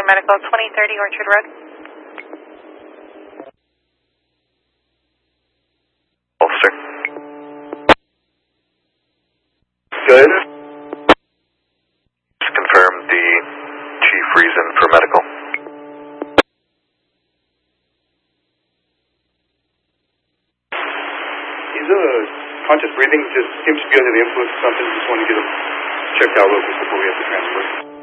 medical, 2030 Orchard Road. Officer. Good. Just confirm the chief reason for medical. He's conscious breathing, just seems to be under the influence of something. Just want to get him checked out real quick before we have to transfer.